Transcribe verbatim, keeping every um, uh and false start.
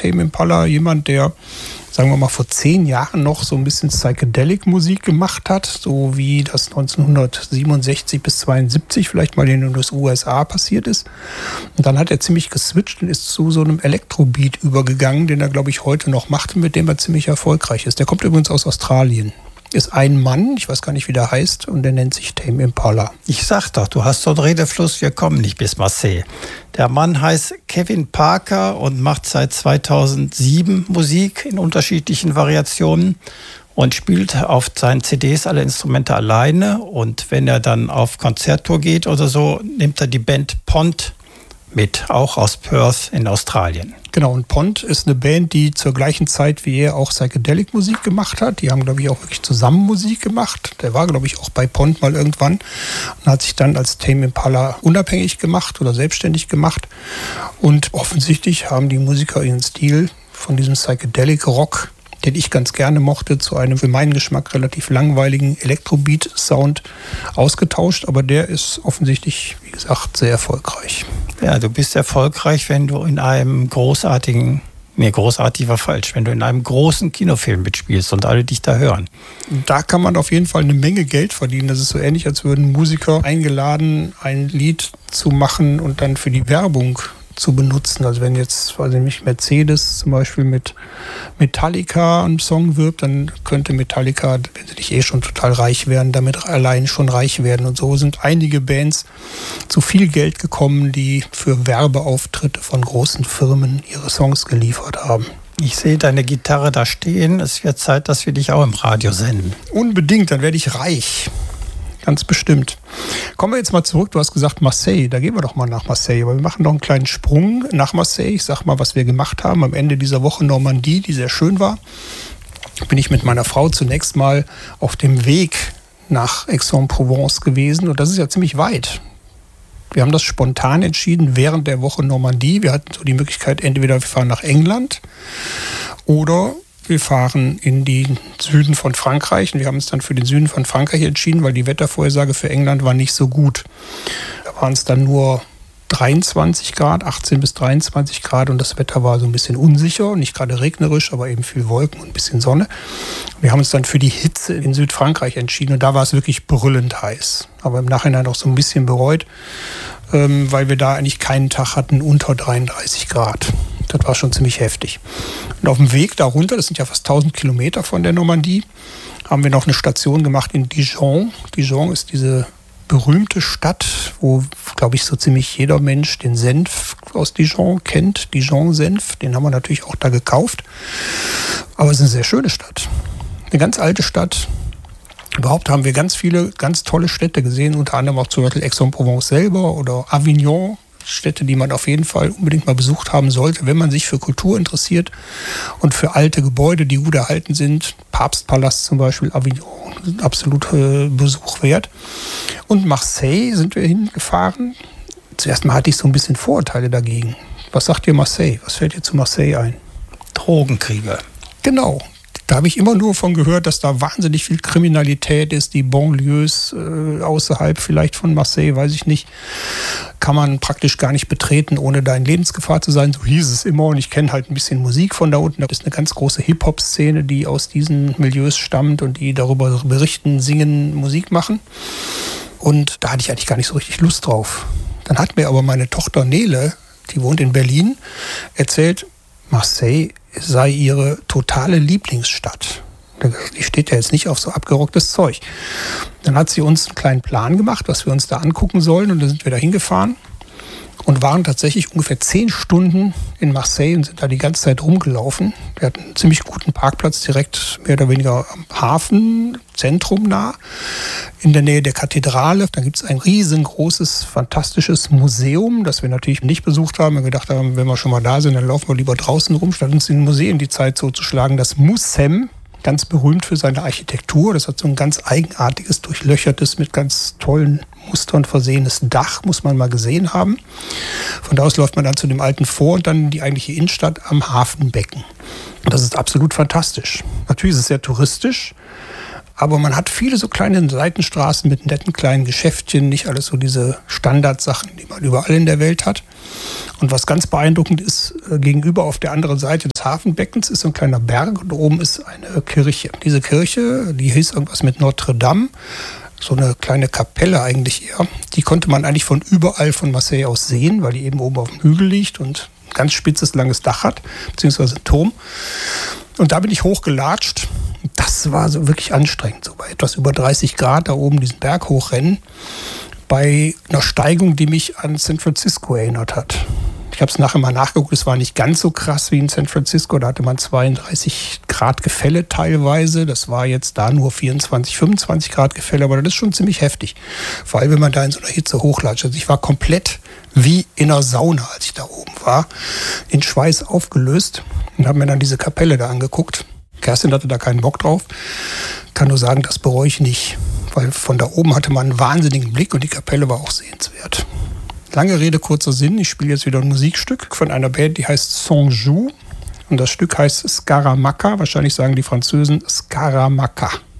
Tame Impala jemand, der, sagen wir mal, vor zehn Jahren noch so ein bisschen Psychedelic-Musik gemacht hat, so wie das neunzehnhundertsiebenundsechzig bis zweiundsiebzig vielleicht mal in den U S A passiert ist. Und dann hat er ziemlich geswitcht und ist zu so einem Elektrobeat übergegangen, den er, glaube ich, heute noch macht und mit dem er ziemlich erfolgreich ist. Der kommt übrigens aus Australien. Ist ein Mann, ich weiß gar nicht, wie der heißt, und der nennt sich Tame Impala. Ich sag doch, du hast dort Redefluss, wir kommen nicht bis Marseille. Der Mann heißt Kevin Parker und macht seit zweitausendsieben Musik in unterschiedlichen Variationen und spielt auf seinen C Ds alle Instrumente alleine. Und wenn er dann auf Konzerttour geht oder so, nimmt er die Band Pond mit, auch aus Perth in Australien. Genau, und Pond ist eine Band, die zur gleichen Zeit wie er auch Psychedelic-Musik gemacht hat. Die haben, glaube ich, auch wirklich zusammen Musik gemacht. Der war, glaube ich, auch bei Pond mal irgendwann und hat sich dann als Tame Impala unabhängig gemacht oder selbstständig gemacht. Und offensichtlich haben die Musiker ihren Stil von diesem Psychedelic-Rock, den ich ganz gerne mochte, zu einem für meinen Geschmack relativ langweiligen Elektrobeat-Sound ausgetauscht. Aber der ist offensichtlich, wie gesagt, sehr erfolgreich. Ja, du bist erfolgreich, wenn du in einem großartigen, nee, großartig war falsch, wenn du in einem großen Kinofilm mitspielst und alle dich da hören. Da kann man auf jeden Fall eine Menge Geld verdienen. Das ist so ähnlich, als würden Musiker eingeladen, ein Lied zu machen und dann für die Werbung zu benutzen. Also wenn jetzt, weiß ich nicht, Mercedes zum Beispiel mit Metallica einen Song wirbt, dann könnte Metallica, wenn sie nicht eh schon total reich wären, damit allein schon reich werden. Und so sind einige Bands zu viel Geld gekommen, die für Werbeauftritte von großen Firmen ihre Songs geliefert haben. Ich sehe deine Gitarre da stehen. Es wird Zeit, dass wir dich auch im Radio senden. Unbedingt, dann werde ich reich. Ganz bestimmt. Kommen wir jetzt mal zurück. Du hast gesagt Marseille. Da gehen wir doch mal nach Marseille. Aber wir machen noch einen kleinen Sprung nach Marseille. Ich sag mal, was wir gemacht haben. Am Ende dieser Woche Normandie, die sehr schön war, bin ich mit meiner Frau zunächst mal auf dem Weg nach Aix-en-Provence gewesen. Und das ist ja ziemlich weit. Wir haben das spontan entschieden während der Woche Normandie. Wir hatten so die Möglichkeit, entweder wir fahren nach England oder wir fahren in den Süden von Frankreich. Und wir haben uns dann für den Süden von Frankreich entschieden, weil die Wettervorhersage für England war nicht so gut. Da waren es dann nur dreiundzwanzig Grad, achtzehn bis dreiundzwanzig Grad, und das Wetter war so ein bisschen unsicher, nicht gerade regnerisch, aber eben viel Wolken und ein bisschen Sonne. Wir haben uns dann für die Hitze in Südfrankreich entschieden und da war es wirklich brüllend heiß. Aber im Nachhinein auch so ein bisschen bereut, ähm, weil wir da eigentlich keinen Tag hatten unter dreiunddreißig Grad. Das war schon ziemlich heftig. Und auf dem Weg darunter, das sind ja fast tausend Kilometer von der Normandie, haben wir noch eine Station gemacht in Dijon. Dijon ist diese berühmte Stadt, wo, glaube ich, so ziemlich jeder Mensch den Senf aus Dijon kennt. Dijon-Senf, den haben wir natürlich auch da gekauft. Aber es ist eine sehr schöne Stadt. Eine ganz alte Stadt. Überhaupt haben wir ganz viele, ganz tolle Städte gesehen, unter anderem auch zum Beispiel Aix-en-Provence selber oder Avignon. Städte, die man auf jeden Fall unbedingt mal besucht haben sollte, wenn man sich für Kultur interessiert und für alte Gebäude, die gut erhalten sind. Papstpalast zum Beispiel, Avignon, absoluter Besuch wert. Und Marseille sind wir hingefahren. Zuerst mal hatte ich so ein bisschen Vorurteile dagegen. Was sagt dir Marseille? Was fällt dir zu Marseille ein? Drogenkriege. Genau. Da habe ich immer nur von gehört, dass da wahnsinnig viel Kriminalität ist. Die Banlieues äh, außerhalb vielleicht von Marseille, weiß ich nicht, kann man praktisch gar nicht betreten, ohne da in Lebensgefahr zu sein. So hieß es immer. Und ich kenne halt ein bisschen Musik von da unten. Da ist eine ganz große Hip-Hop-Szene, die aus diesen Milieus stammt und die darüber berichten, singen, Musik machen. Und da hatte ich eigentlich gar nicht so richtig Lust drauf. Dann hat mir aber meine Tochter Nele, die wohnt in Berlin, erzählt, Marseille sei ihre totale Lieblingsstadt. Die steht ja jetzt nicht auf so abgerocktes Zeug. Dann hat sie uns einen kleinen Plan gemacht, was wir uns da angucken sollen. Und dann sind wir da hingefahren und waren tatsächlich ungefähr zehn Stunden in Marseille und sind da die ganze Zeit rumgelaufen. Wir hatten einen ziemlich guten Parkplatz direkt mehr oder weniger am Hafen, Zentrum nah, in der Nähe der Kathedrale. Da gibt es ein riesengroßes, fantastisches Museum, das wir natürlich nicht besucht haben. Wir gedacht haben, wenn wir schon mal da sind, dann laufen wir lieber draußen rum, statt uns in den Museen die Zeit so zu schlagen. Das Mucem, ganz berühmt für seine Architektur. Das hat so ein ganz eigenartiges, durchlöchertes, mit ganz tollen Mustern versehenes Dach, muss man mal gesehen haben. Von da aus läuft man dann zu dem alten Fort und dann die eigentliche Innenstadt am Hafenbecken. Und das ist absolut fantastisch. Natürlich ist es sehr touristisch, aber man hat viele so kleine Seitenstraßen mit netten kleinen Geschäftchen, nicht alles so diese Standardsachen, die man überall in der Welt hat. Und was ganz beeindruckend ist, gegenüber auf der anderen Seite des Hafenbeckens ist so ein kleiner Berg und oben ist eine Kirche. Diese Kirche, die hieß irgendwas mit Notre Dame, so eine kleine Kapelle eigentlich eher. Die konnte man eigentlich von überall von Marseille aus sehen, weil die eben oben auf dem Hügel liegt und ein ganz spitzes, langes Dach hat, beziehungsweise ein Turm. Und da bin ich hochgelatscht. Das war so wirklich anstrengend, so bei etwas über dreißig Grad da oben diesen Berg hochrennen, bei einer Steigung, die mich an San Francisco erinnert hat. Ich habe es nachher mal nachgeguckt, es war nicht ganz so krass wie in San Francisco, da hatte man zweiunddreißig Grad Gefälle teilweise, das war jetzt da nur vierundzwanzig, fünfundzwanzig Grad Gefälle, aber das ist schon ziemlich heftig, vor allem wenn man da in so einer Hitze hochlatscht. Also ich war komplett wie in einer Sauna, als ich da oben war, in Schweiß aufgelöst und habe mir dann diese Kapelle da angeguckt. Kerstin hatte da keinen Bock drauf, kann nur sagen, das bereue ich nicht, weil von da oben hatte man einen wahnsinnigen Blick und die Kapelle war auch sehenswert. Lange Rede, kurzer Sinn. Ich spiele jetzt wieder ein Musikstück von einer Band, die heißt Sanjou. Und das Stück heißt Scaramacca. Wahrscheinlich sagen die Französen Scaramacca.